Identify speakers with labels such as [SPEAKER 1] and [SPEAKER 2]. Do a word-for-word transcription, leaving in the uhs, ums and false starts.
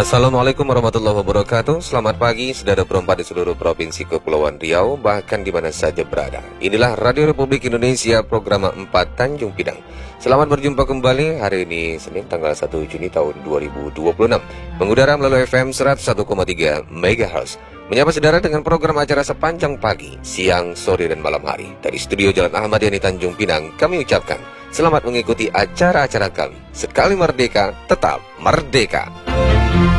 [SPEAKER 1] Assalamualaikum warahmatullahi wabarakatuh. Selamat pagi saudara perempat di seluruh provinsi Kepulauan Riau, bahkan di mana saja berada. Inilah Radio Republik Indonesia program empat Tanjung Pinang. Selamat berjumpa kembali hari ini Senin tanggal satu Juni tahun dua ribu dua puluh enam. Mengudara melalui F M seratus satu koma tiga MHz. Menyapa saudara dengan program acara sepanjang pagi, siang, sore, dan malam hari. Dari studio Jalan Ahmad Yani Tanjung Pinang, kami ucapkan selamat mengikuti acara-acara kami. Sekali merdeka, tetap merdeka.